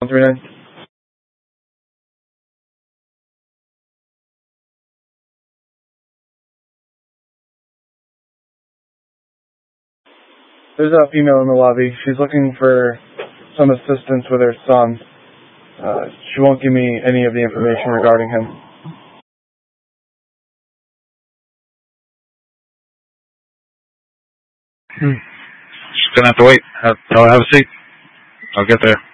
139. There's a female in the lobby. She's looking for some assistance with her son. She won't give me any of the information regarding him. Just gonna have to wait. Have a seat. I'll get there.